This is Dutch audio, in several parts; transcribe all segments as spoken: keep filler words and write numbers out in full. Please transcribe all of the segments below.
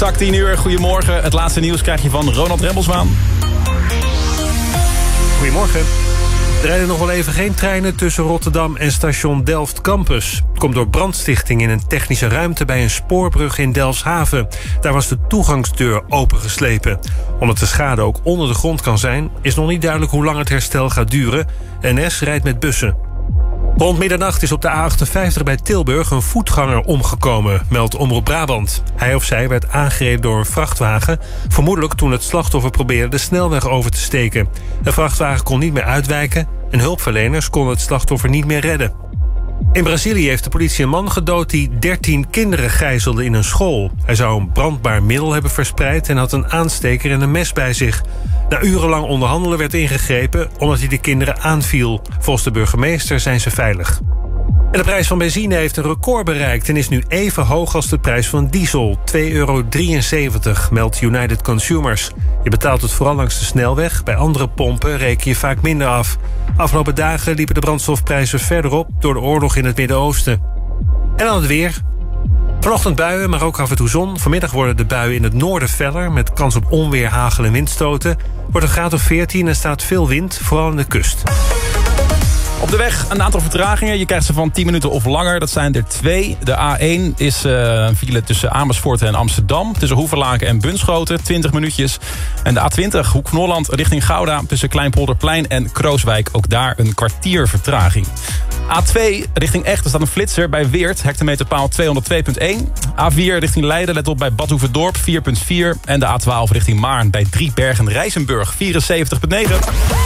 Exact tien uur. Goedemorgen. Het laatste nieuws krijg je van Ronald Remmelswaan. Goedemorgen. Er rijden nog wel even geen treinen tussen Rotterdam en station Delft Campus. Het komt door brandstichting in een technische ruimte bij een spoorbrug in Delfshaven. Daar was de toegangsdeur opengeslepen. Omdat de schade ook onder de grond kan zijn, is nog niet duidelijk hoe lang het herstel gaat duren. N S rijdt met bussen. Rond middernacht is op de A achtenvijftig bij Tilburg een voetganger omgekomen, meldt Omroep Brabant. Hij of zij werd aangereden door een vrachtwagen, vermoedelijk toen het slachtoffer probeerde de snelweg over te steken. De vrachtwagen kon niet meer uitwijken en hulpverleners konden het slachtoffer niet meer redden. In Brazilië heeft de politie een man gedood die dertien kinderen gijzelde in een school. Hij zou een brandbaar middel hebben verspreid en had een aansteker en een mes bij zich. Na urenlang onderhandelen werd ingegrepen omdat hij de kinderen aanviel. Volgens de burgemeester zijn ze veilig. En de prijs van benzine heeft een record bereikt en is nu even hoog als de prijs van diesel. twee euro drieënzeventig, meldt United Consumers. Je betaalt het vooral langs de snelweg. Bij andere pompen reken je vaak minder af. Afgelopen dagen liepen de brandstofprijzen verder op door de oorlog in het Midden-Oosten. En dan het weer. Vanochtend buien, maar ook af en toe zon. Vanmiddag worden de buien in het noorden feller, met kans op onweer, hagel en windstoten. Wordt een graad of veertien en staat veel wind, vooral aan de kust. Op de weg een aantal vertragingen. Je krijgt ze van tien minuten of langer. Dat zijn er twee. De A één is uh, een file tussen Amersfoort en Amsterdam. Tussen Hoevelaken en Bunschoten, twintig minuutjes. En de A twintig, Hoek van Holland, richting Gouda. Tussen Kleinpolderplein en Krooswijk. Ook daar een kwartier vertraging. A twee, richting Echt, er staat een flitser bij Weert. Hectometerpaal tweehonderdtwee komma één. A vier, richting Leiden, let op bij Bad Hoeverdorp, vier komma vier. En de A twaalf, richting Maarn, bij Driebergen-Rijsenburg, vierenzeventig komma negen.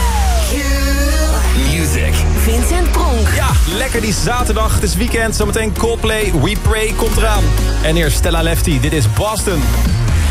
Music. Vincent Pronk. Ja, lekker die zaterdag. Het is weekend. Zometeen Coldplay, We Pray komt eraan. En eerst Stella Lefty. Dit is Boston.